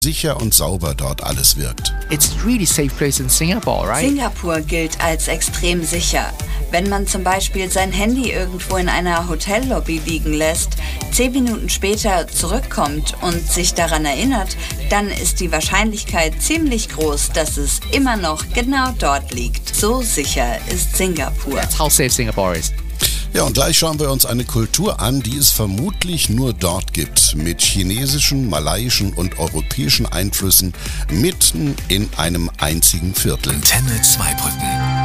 sicher und sauber dort alles wirkt. It's a really safe place in Singapore, right? Singapur gilt als extrem sicher. Wenn man zum Beispiel sein Handy irgendwo in einer Hotellobby liegen lässt, 10 Minuten später zurückkommt und sich daran erinnert, dann ist die Wahrscheinlichkeit ziemlich groß, dass es immer noch genau dort liegt. So sicher ist Singapur. That's how safe Singapore is. Ja, und gleich schauen wir uns eine Kultur an, die es vermutlich nur dort gibt, mit chinesischen, malaiischen und europäischen Einflüssen mitten in einem einzigen Viertel. Antenne Zweibrücken.